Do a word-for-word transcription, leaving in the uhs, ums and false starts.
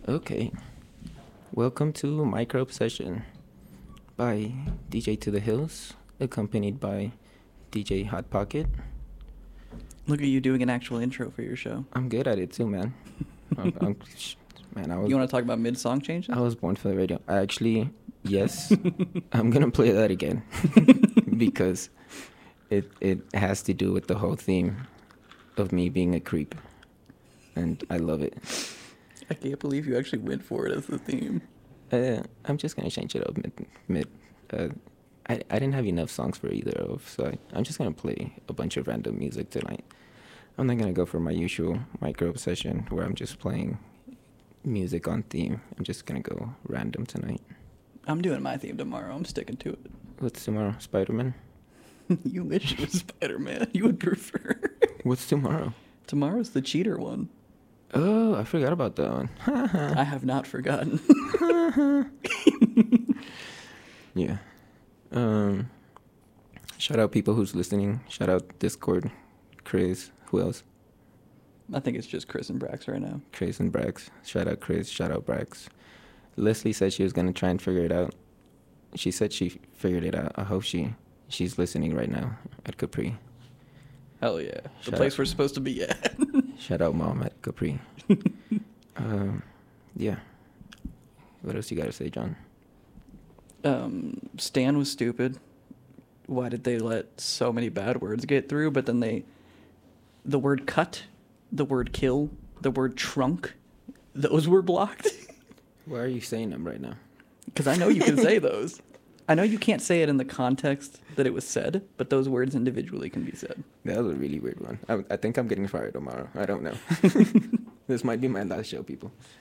Okay. Welcome to Micro Obsession by D J To The Hills, accompanied by D J Hot Pocket. Look at you doing an actual intro for your show. I'm good at it too, man. I'm, I'm, man, I was. You want to talk about mid-song changes? I was born for the radio. I actually, yes, I'm gonna play that again because it it has to do with the whole theme of me being a creep, and I love it. I can't believe you actually went for it as the theme. Uh, I'm just gonna change it up mid. mid uh, I I didn't have enough songs for either of, so I, I'm just gonna play a bunch of random music tonight. I'm not gonna go for my usual micro obsession where I'm just playing music on theme. I'm just gonna go random tonight. I'm doing my theme tomorrow. I'm sticking to it. What's tomorrow? Spider-Man? You wish it was Spider-Man. You would prefer. What's tomorrow? Tomorrow's the cheater one. Oh, I forgot about that one. I have not forgotten. Yeah. Um. Shout out people who's listening. Shout out Discord, Chris. Who else? I think it's just Chris and Brax right now. Chris and Brax. Shout out Chris. Shout out Brax. Leslie said she was gonna try and figure it out. She said she figured it out. I hope she she's listening right now at Capri. Hell yeah. The Shout place out. we're supposed to be at. Shout out Mom at Capri. um, yeah. What else you gotta say, John? Um, Stan was stupid. Why did they let so many bad words get through? But then they, the word cut, the word kill, the word trunk, those were blocked. Why are you saying them right now? Because I know you can say those. I know you can't say it in the context that it was said, but those words individually can be said. That was a really weird one. I, I think I'm getting fired tomorrow. I don't know. This might be my last show, people.